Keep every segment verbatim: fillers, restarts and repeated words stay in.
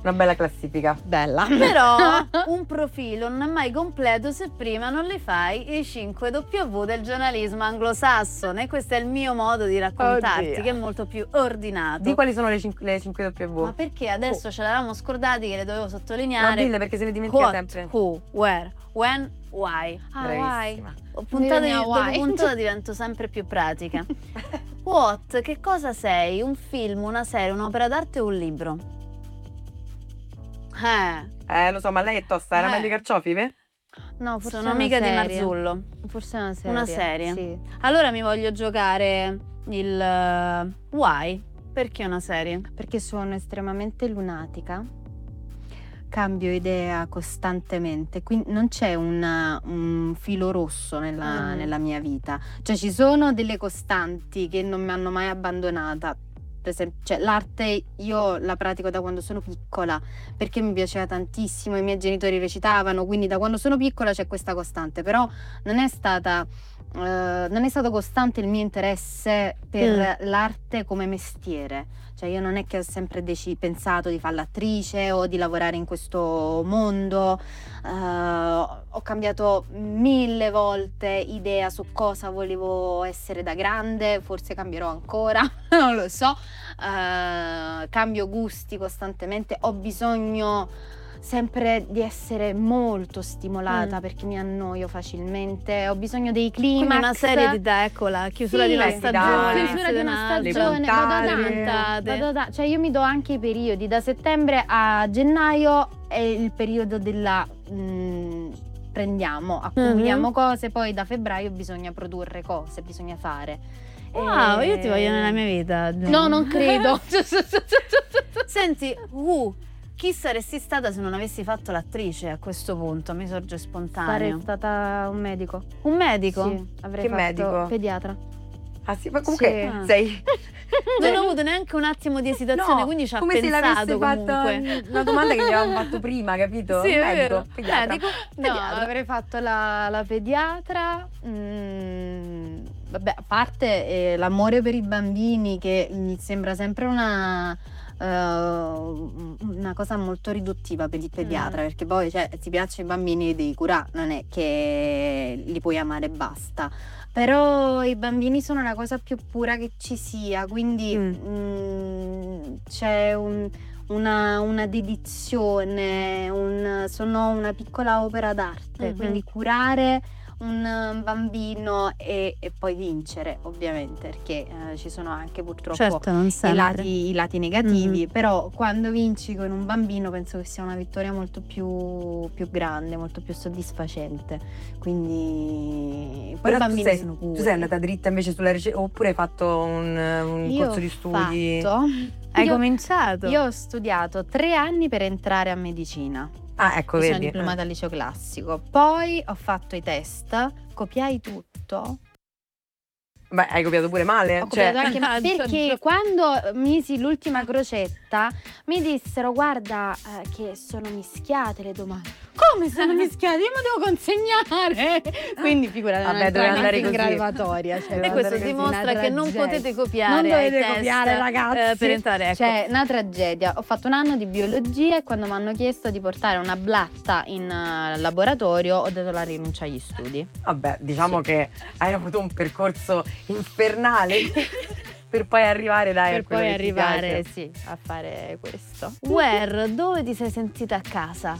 Una bella classifica. Bella. Però un profilo non è mai completo se prima non li fai i cinque W del giornalismo anglosassone. Questo è il mio modo di raccontarti, Oddio. che è molto più ordinato. Di quali sono le cinque, le cinque W? Ma perché adesso Oh. ce l'avevamo scordati che le dovevo No, sottolineare. dille perché se ne dimentica What, sempre. who, where, when, why. Ah, Bravissima. Ho puntato Bisogna dopo why. puntata divento sempre più pratica. What, che cosa sei? Un film, una serie, un'opera d'arte o un libro? Eh, Eh, lo so, ma lei è tosta, era Eh. meglio i carciofi, ve? No, forse sono è una amica di serie. Marzullo. Forse è una serie. Una serie. Sì. Allora mi voglio giocare il eh, why. Perché una serie? Perché sono estremamente lunatica. Cambio idea costantemente, quindi non c'è una- un filo rosso nella, Mm. nella mia vita. Cioè ci sono delle costanti che non mi hanno mai abbandonata. Per esempio, cioè, l'arte io la pratico da quando sono piccola perché mi piaceva tantissimo, i miei genitori recitavano, quindi da quando sono piccola c'è questa costante, però non è stata eh, non è stato costante il mio interesse per l'arte come mestiere. Cioè io non è che ho sempre deci- pensato di fare l'attrice o di lavorare in questo mondo. Eh, ho cambiato mille volte idea su cosa volevo essere da grande, forse cambierò ancora, non lo so. Eh, cambio gusti costantemente, ho bisogno sempre di essere molto stimolata Mm. perché mi annoio facilmente, ho bisogno dei climax. Quindi una serie di te, eccola, chiusura Sì, di una sì, stagione, dai. chiusura di una un'altra. Le stagione, vado puntate. ad puntate. vado da- cioè io mi do anche i periodi, da settembre a gennaio è il periodo della mm, prendiamo, accumuliamo cose, poi da febbraio bisogna produrre cose, bisogna fare. Wow, E- io ti voglio nella mia vita. Gio. No, non credo. Senti, uh, chi saresti stata se non avessi fatto l'attrice a questo punto? Mi sorge Sarei spontaneo. stata un medico. Un medico? Sì, avrei Che fatto medico? pediatra. Ah sì, ma comunque Sì. sei... Non ho avuto neanche un attimo di esitazione, No, quindi ci ha come se l'avesse pensato comunque. fatto una domanda che gli avevamo fatto prima, capito? Sì, è medico, vero. pediatra. Medico, No, pediatra. avrei fatto la, la pediatra. mm, vabbè, a parte eh, l'amore per i bambini, che mi sembra sempre una, eh, una cosa molto riduttiva per il pediatra, Mm. perché poi cioè, ti piacciono i bambini, li devi curare, non è che li puoi amare e basta. Però i bambini sono la cosa più pura che ci sia, quindi Mm. mm, c'è un- una, una dedizione, un- sono una piccola opera d'arte, Mhm. quindi curare un bambino e, e poi vincere, ovviamente, perché eh, ci sono anche purtroppo Certo, non i sempre. lati, i lati negativi, però quando vinci con un bambino penso che sia una vittoria molto più, più grande, molto più soddisfacente. Quindi poi Però i tu bambini sei, sono tu puri. sei andata dritta invece sulla ricerca oppure hai fatto un, un Io corso di ho studi? fatto- Hai io- cominciato? Io ho studiato tre anni per entrare a medicina. Ah, ecco, Mi sono vedi. diplomata al liceo classico. Poi ho fatto i test, copiai tutto. Beh, hai copiato pure male? Ho Cioè, copiato anche Mannaggia, perché Gio- quando misi l'ultima crocetta mi dissero guarda eh, che sono mischiate le domande. Come sono mischiate? Io mi devo consegnare. Quindi figurati, Vabbè, non doveva entrare andare in così. graduatoria, cioè, E doveva questo andare così, dimostra una che non tragedia. potete copiare Non dovete ai test, copiare, ragazzi. eh, per entrare, ecco. Cioè, una tragedia. Ho fatto un anno di biologia e quando mi hanno chiesto di portare una blatta in eh, laboratorio ho dato la rinuncia agli studi. vabbè, diciamo che hai avuto un percorso infernale per poi arrivare dai, a per quello poi che ti arrivare, piace. sì, a fare questo. Where, dove ti sei sentita a casa?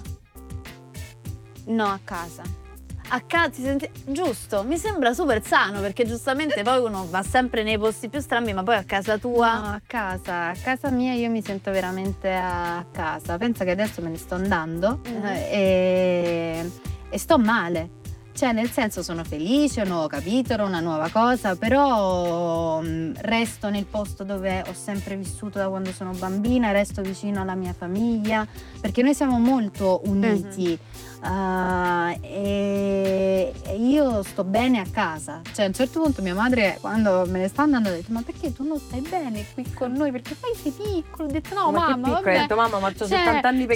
No, a casa. A casa ti senti... Giusto, mi sembra super sano perché giustamente poi uno va sempre nei posti più strambi, ma poi a casa tua... No, a casa, a casa mia io mi sento veramente a casa. Pensa che adesso me ne sto andando Mhm. eh, e, e sto male. Cioè, nel senso sono felice, un nuovo capitolo, una nuova cosa, però mh, resto nel posto dove ho sempre vissuto da quando sono bambina, resto vicino alla mia famiglia, perché noi siamo molto uniti. Uh, e, e io sto bene a casa. Cioè, a un certo punto mia madre, quando me ne sta andando, ha detto ma perché tu non stai bene qui con noi? Perché poi sei piccolo. Ho detto no ma mamma, che piccola, vabbè. hai detto mamma, ma ho Cioè, settanta anni per